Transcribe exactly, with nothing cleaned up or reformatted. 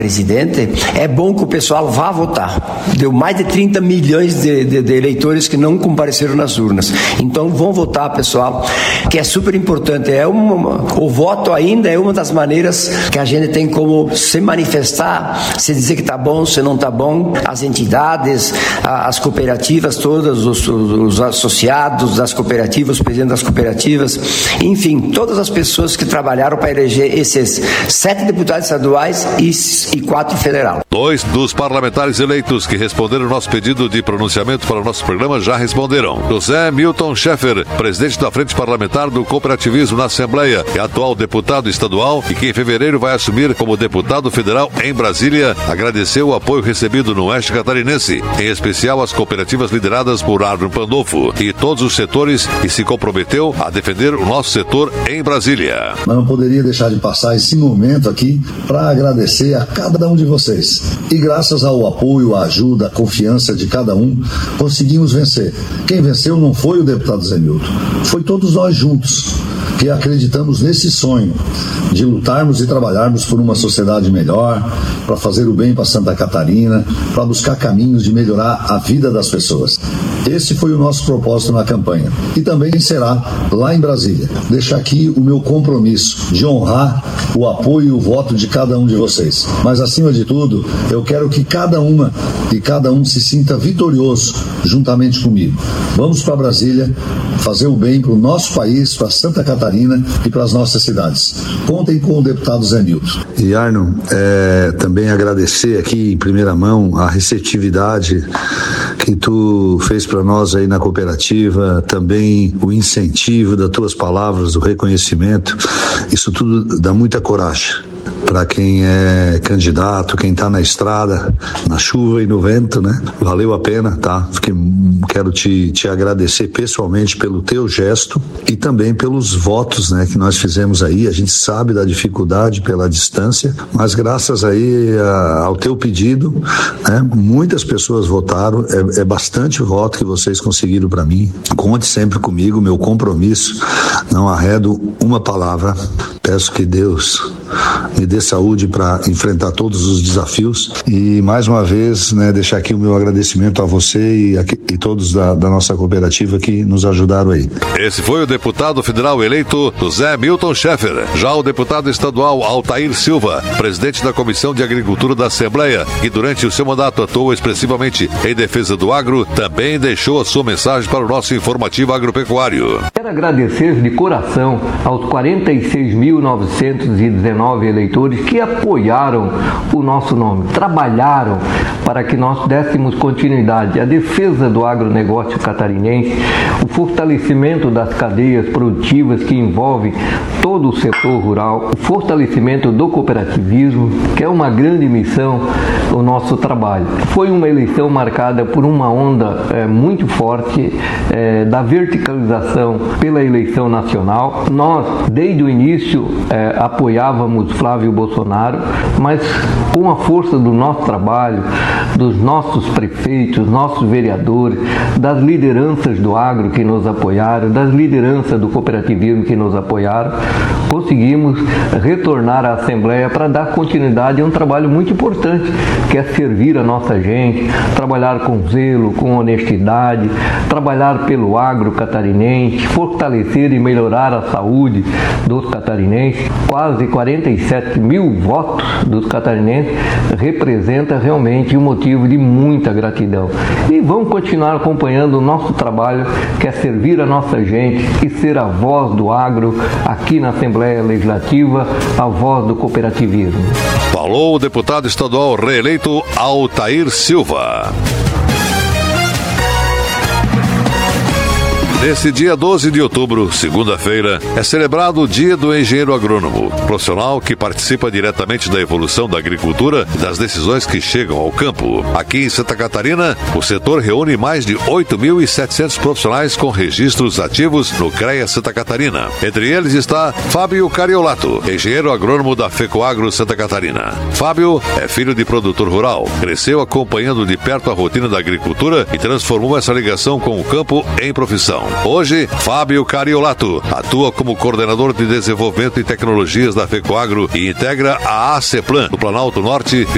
presidente, é bom que o pessoal vá votar. Deu mais de trinta milhões de, de, de eleitores que não compareceram nas urnas. Então vão votar, pessoal, que é super importante. É uma, o voto ainda é uma das maneiras que a gente tem como se manifestar, se dizer que está bom, se não está bom. As entidades, as cooperativas todas, os, os associados das cooperativas, os presidentes das cooperativas, enfim, todas as pessoas que trabalharam para eleger esses sete deputados estaduais e e quatro federal. Dois dos parlamentares eleitos que responderam o nosso pedido de pronunciamento para o nosso programa já responderam. José Milton Schaeffer, presidente da Frente Parlamentar do Cooperativismo na Assembleia, é atual deputado estadual e que em fevereiro vai assumir como deputado federal em Brasília, agradeceu o apoio recebido no Oeste Catarinense, em especial as cooperativas lideradas por Arno Pandolfo e todos os setores, e se comprometeu a defender o nosso setor em Brasília. Mas não poderia deixar de passar esse momento aqui para agradecer a cada um de vocês. E graças ao apoio, à ajuda, à confiança de cada um, conseguimos vencer. Quem venceu não foi o deputado Zé Milton, foi todos nós juntos, que acreditamos nesse sonho de lutarmos e trabalharmos por uma sociedade melhor, para fazer o bem para Santa Catarina, para buscar caminhos de melhorar a vida das pessoas. Esse foi o nosso propósito na campanha. E também será lá em Brasília. Deixar aqui o meu compromisso de honrar o apoio e o voto de cada um de vocês. Mas, acima de tudo, eu quero que cada uma e cada um se sinta vitorioso juntamente comigo. Vamos para Brasília fazer o bem para o nosso país, para Santa Catarina e para as nossas cidades. Contem com o deputado Zé Milton. E Arno, é, também agradecer aqui em primeira mão a receptividade que tu fez para nós aí na cooperativa, também o incentivo das tuas palavras, o reconhecimento. Isso tudo dá muita coragem para quem é candidato, quem está na estrada, na chuva e no vento, né? Valeu a pena, tá? Fiquei, quero te, te agradecer pessoalmente pelo teu gesto e também pelos votos, né, que nós fizemos aí. A gente sabe da dificuldade pela distância, mas graças aí a, ao teu pedido, né, muitas pessoas votaram. É, é bastante voto que vocês conseguiram para mim. Conte sempre comigo, meu compromisso. Não arredo uma palavra. Peço que Deus me dê saúde para enfrentar todos os desafios e, mais uma vez, né, deixar aqui o meu agradecimento a você e, a, e todos da, da nossa cooperativa que nos ajudaram aí. Esse foi o deputado federal eleito José Milton Schaeffer. Já o deputado estadual Altair Silva, presidente da Comissão de Agricultura da Assembleia, que durante o seu mandato atuou expressivamente em defesa do agro, também deixou a sua mensagem para o nosso informativo agropecuário. Quero agradecer de coração aos quarenta e seis mil novecentos e dezenove eleitores que apoiaram o nosso nome, trabalharam para que nós dessemos continuidade à defesa do agronegócio catarinense, o fortalecimento das cadeias produtivas que envolvem todo o setor rural, o fortalecimento do cooperativismo, que é uma grande missão do nosso trabalho. Foi uma eleição marcada por uma onda é, muito forte é, da verticalização pela eleição nacional. Nós, desde o início, é, apoiávamos Flávio Bolsonaro, mas com a força do nosso trabalho, dos nossos prefeitos, nossos vereadores, das lideranças do agro que nos apoiaram, das lideranças do cooperativismo que nos apoiaram, conseguimos retornar à Assembleia para dar continuidade a um trabalho muito importante, que é servir a nossa gente, trabalhar com zelo, com honestidade, trabalhar pelo agro catarinense, fortalecer e melhorar a saúde dos catarinenses. Quase quarenta e sete mil votos dos catarinenses representa realmente um motivo de muita gratidão. E vamos continuar acompanhando o nosso trabalho, que é servir a nossa gente e ser a voz do agro aqui na Assembleia Legislativa, a voz do cooperativismo. Falou o deputado estadual reeleito Altair Silva. Nesse dia doze de outubro, segunda-feira, é celebrado o Dia do Engenheiro Agrônomo, profissional que participa diretamente da evolução da agricultura e das decisões que chegam ao campo. Aqui em Santa Catarina, o setor reúne mais de oito mil e setecentos profissionais com registros ativos no CREA Santa Catarina. Entre eles está Fábio Cariolato, engenheiro agrônomo da FECOAGRO Santa Catarina. Fábio é filho de produtor rural, cresceu acompanhando de perto a rotina da agricultura e transformou essa ligação com o campo em profissão. Hoje, Fábio Cariolato atua como coordenador de desenvolvimento e tecnologias da FECOAGRO e integra a ACEPLAN, do Planalto Norte,